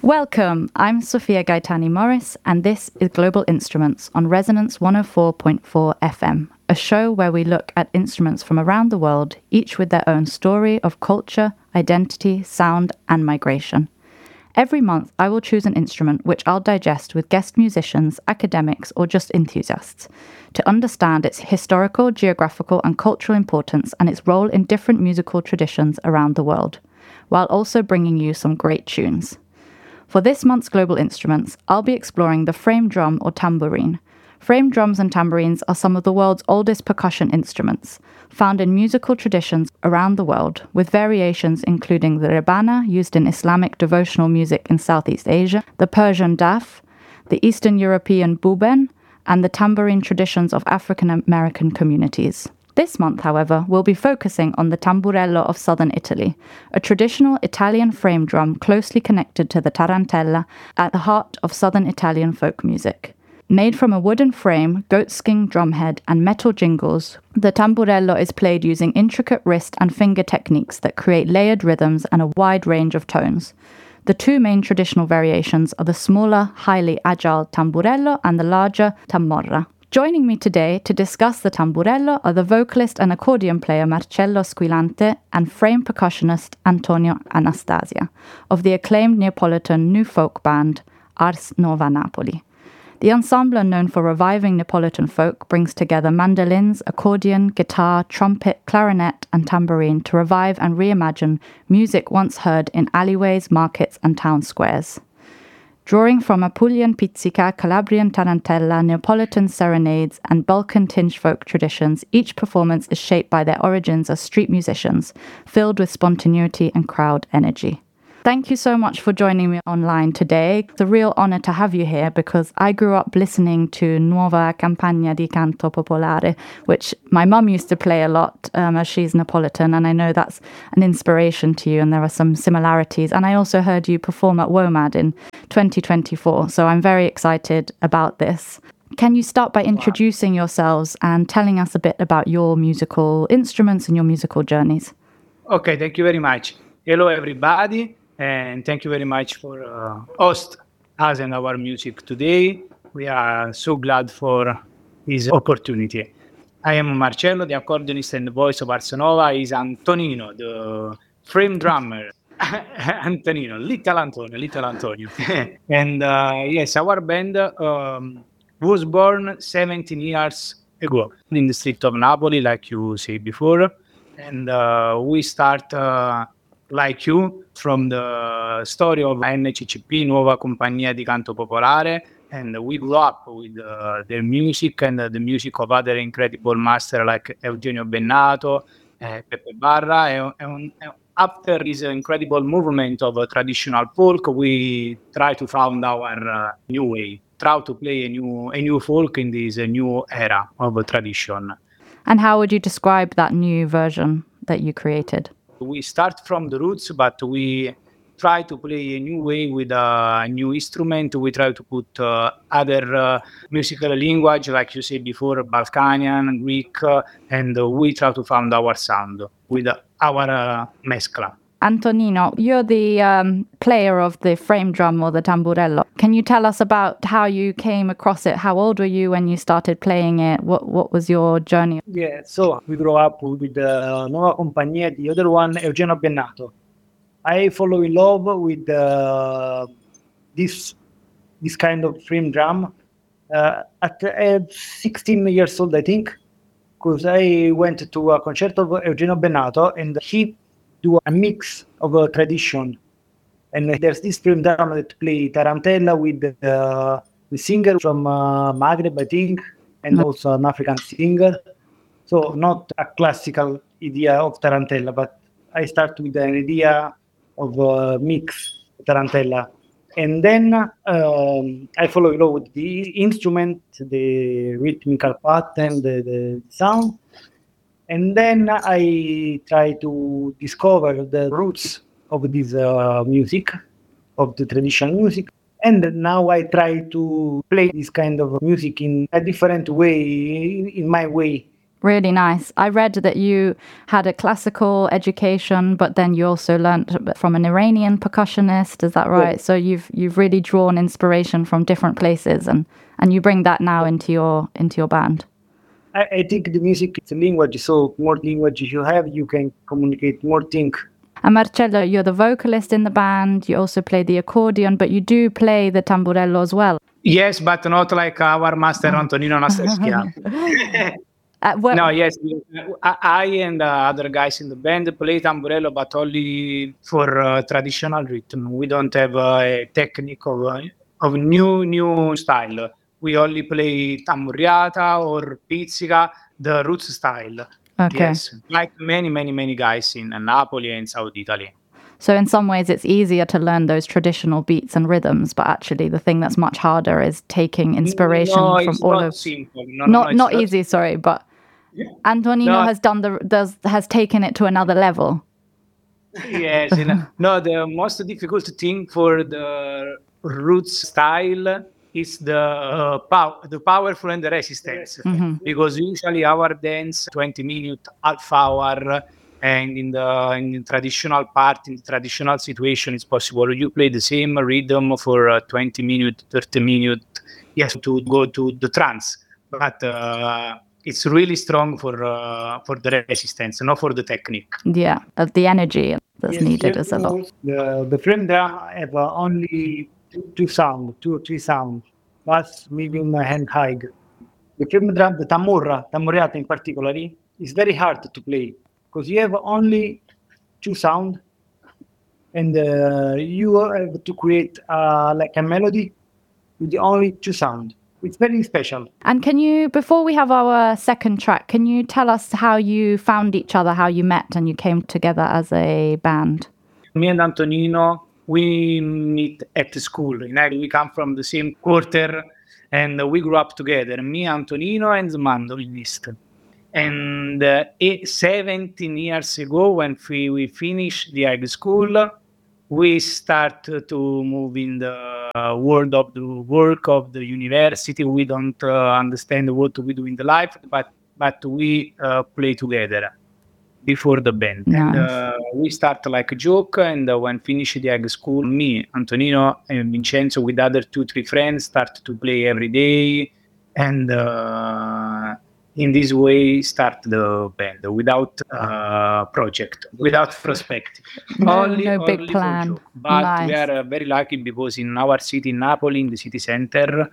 Welcome, I'm Sophia Gaetani Morris, and this is Global Instruments on Resonance 104.4 FM, a show where we look at instruments from around the world, each with their own story of culture, identity, sound, and migration. Every month, I will choose an instrument which I'll digest with guest musicians, academics, or just enthusiasts to understand its historical, geographical, and cultural importance and its role in different musical traditions around the world, while also bringing you some great tunes. For this month's Global Instruments, I'll be exploring the frame drum or tambourine. Frame drums and tambourines are some of the world's oldest percussion instruments, found in musical traditions around the world, with variations including the rebana, used in Islamic devotional music in Southeast Asia, the Persian daf, the Eastern European buben, and the tambourine traditions of African American communities. This month, however, we'll be focusing on the tamburello of southern Italy, a traditional Italian frame drum closely connected to the tarantella at the heart of southern Italian folk music. Made from a wooden frame, goatskin drumhead, and metal jingles, the tamburello is played using intricate wrist and finger techniques that create layered rhythms and a wide range of tones. The two main traditional variations are the smaller, highly agile tamburello and the larger tamorra. Joining me today to discuss the tamburello are the vocalist and accordion player Marcello Squillante and frame percussionist Antonio Anastasia of the acclaimed Neapolitan new folk band Ars Nova Napoli. The ensemble, known for reviving Neapolitan folk, brings together mandolins, accordion, guitar, trumpet, clarinet, and tambourine to revive and reimagine music once heard in alleyways, markets, and town squares. Drawing from Apulian pizzica, Calabrian tarantella, Neapolitan serenades, and Balkan-tinged folk traditions, each performance is shaped by their origins as street musicians, filled with spontaneity and crowd energy. Thank you so much for joining me online today. It's a real honor to have you here because I grew up listening to Nuova Campagna di Canto Popolare, which my mum used to play a lot as she's Neapolitan, and I know that's an inspiration to you and there are some similarities. And I also heard you perform at WOMAD in 2024, so I'm very excited about this. Can you start by introducing yourselves and telling us a bit about your musical instruments and your musical journeys? Okay, thank you very much. Hello, everybody. And thank you very much for host us and our music today. We are so glad for this opportunity. I am Marcello, the accordionist and the voice of Ars Nova. Is Antonino, the frame drummer. Antonino, little Antonio. And yes, our band was born 17 years ago in the street of Napoli, like you said before. And we start like you, from the story of NCCP, Nuova Compagnia di Canto Popolare, and we grew up with their music and the music of other incredible masters like Eugenio Bennato, Pepe Barra, and after this incredible movement of traditional folk, we try to found our new way, try to play a new folk in this new era of tradition. And how would you describe that new version that you created? We start from the roots, but we try to play a new way with a new instrument. We try to put other musical language, like you said before, Balkanian, Greek, and we try to find our sound with our mescla. Antonino, you're the player of the frame drum or the tamburello. Can you tell us about how you came across it? How old were you when you started playing it? What was your journey? Yeah, so we grew up with the Nuova Compagnia, the other one, Eugenio Bennato. I follow in love with this kind of frame drum at 16 years old, I think, because I went to a concert of Eugenio Bennato and he do a mix of a tradition, and there's this frame drum that play tarantella with singer from Maghreb, I think, and also an African singer. So not a classical idea of tarantella, but I start with an idea of a mix tarantella, and then I follow along with the instrument, the rhythmical pattern, the sound. And then I try to discover the roots of this music, of the traditional music. And now I try to play this kind of music in a different way, in my way, Really nice. I read that you had a classical education, but then you also learnt from an Iranian percussionist. Is that right? So you've really drawn inspiration from different places, and you bring that now into your band. I think the music is a language, so more languages you have, you can communicate more things. And Marcello, you're the vocalist in the band. You also play the accordion, but you do play the tamburello as well. Yes, but not like our master Antonino Nasteschia. No, yes, I and other guys in the band play tamburello, but only for traditional rhythm. We don't have a technique of new style. We only play tamburiata or pizzica, the roots style. Okay. Yes, like many guys in Napoli and South Italy. So in some ways it's easier to learn those traditional beats and rhythms, but actually the thing that's much harder is taking inspiration from it's all not of simple. not easy, sorry, but Antonino has taken it to another level. Yes, no, the most difficult thing for the roots style is the powerful and the resistance, because usually our dance 20 minutes, half hour, and in the traditional part, in the traditional situation, it's possible you play the same rhythm for 20 minutes, 30 minutes, yes, to go to the trance, but it's really strong for the resistance, not for the technique. Yeah, the energy that's needed is a lot. The frame drum have only two or three sounds, bass, medium, and high. The frame drum, the tamburiata in particular, is very hard to play because you have only two sounds, and you have to create like a melody with the only two sounds. It's very special. And can you, before we have our second track, can you tell us how you found each other, how you met and you came together as a band? Me and Antonino, we meet at school. We come from the same quarter and we grew up together. Me, Antonino, and the mandolinist. And 17 years ago, when we finished the high school, we start to move in the world of the work of the university. We don't understand what we do in the life, but we play together before the band. Nice. And we start like a joke, and when finished the high school, me, Antonino, and Vincenzo with other 2-3 friends start to play every day, and in this way start the band without project, without perspective. No big only plan. joke. But Nice. we are very lucky because in our city, Napoli, in the city center,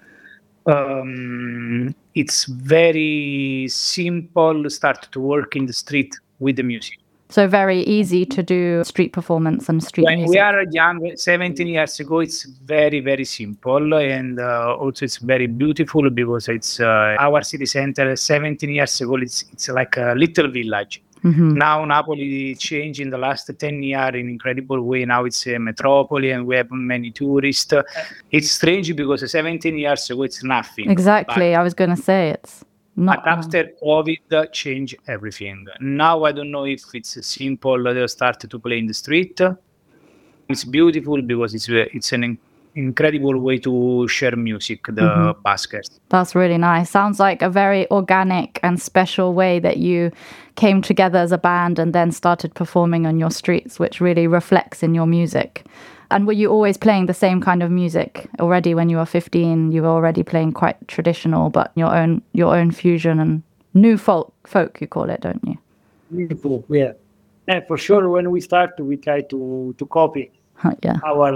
it's very simple start to work in the street with the music. So very easy to do street performance and street When music. we are young, 17 years ago, it's very simple, and also it's very beautiful because it's our city center. 17 years ago, it's like a little village. Now Napoli changed in the last 10 years in incredible way. Now it's a metropolis and we have many tourists. It's strange because 17 years ago it's nothing. Exactly, I was going to say it's not. But after COVID changed everything. Now I don't know if it's simple. They start to play in the street. It's beautiful because it's an incredible way to share music. The baskers. That's really nice. Sounds like a very organic and special way that you came together as a band and then started performing on your streets, which really reflects in your music. And were you always playing the same kind of music already when you were 15? You were already playing quite traditional, but your own fusion and new folk you call it, don't you? Beautiful, yeah. And for sure, when we start, we try to copy Yeah. our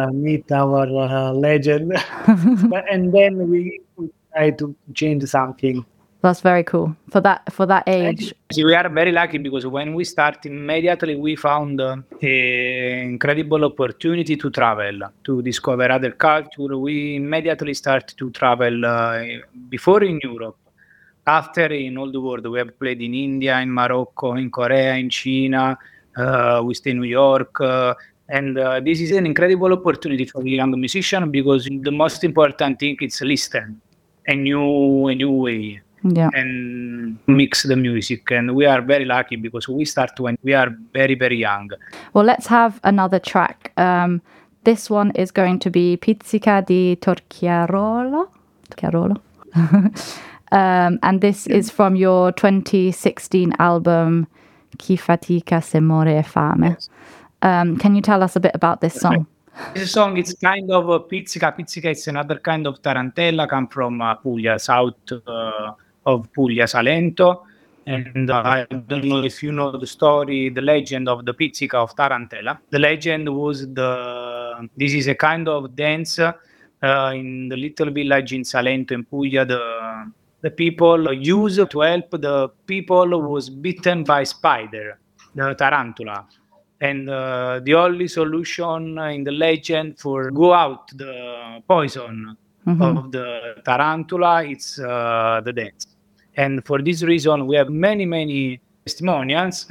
legend, and then we try to change something. That's very cool for that age. We are very lucky because when we start immediately we found an incredible opportunity to travel, to discover other culture. We immediately start to travel before in Europe, after in all the world. We have played in India, in Morocco, in Korea, in China. We stay in New York. And this is an incredible opportunity for a young musician because the most important thing is listen a new way. Yeah. And mix the music. And we are very lucky because we start when we are very young. Well, let's have another track. This one is going to be Pizzica di Torchiarolo. And this is from your 2016 album Chi fatica se more e fame. Yes. Can you tell us a bit about this song? This song is kind of a pizzica. Pizzica is another kind of tarantella, come from Puglia, south of Puglia, Salento. And I don't know if you know the story, the legend of the pizzica of Tarantella. The legend was this is a kind of dance in the little village in Salento in Puglia. The people use to help the people who was bitten by spider, the tarantula. And the only solution in the legend for go out the poison of the tarantula, it's the dance. And for this reason, we have many testimonials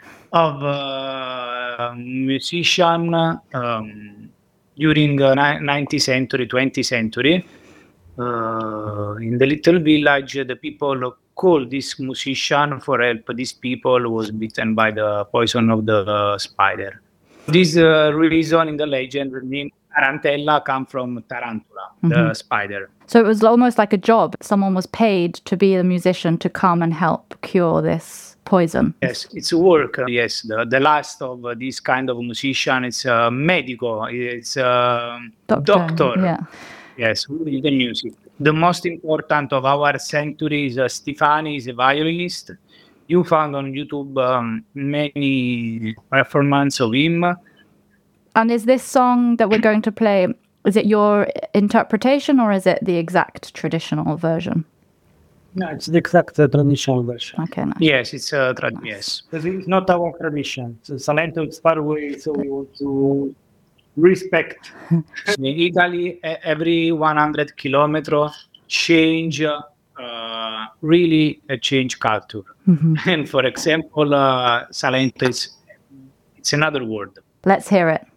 of musicians during 19th century, 20th century. In the little village, the people called this musician for help. These people was bitten by the poison of the spider. This reason in the legend, the name Tarantella come from tarantula, the spider. So it was almost like a job. Someone was paid to be a musician to come and help cure this poison. Yes, it's work. Yes, the last of this kind of musician is a medico. It's a doctor. Yeah. Yes, with the music. The most important of our century is Stefani, is a violinist. You found on YouTube many performances of him. And is this song that we're going to play, is it your interpretation or is it the exact traditional version? No, it's the exact traditional version. Okay, nice. Yes, it's yes. Because it's not our tradition. So Salento is far away, so we want to respect. In Italy, every 100 kilometers change, really a change culture. And for example, Salento it's another word. Let's hear it.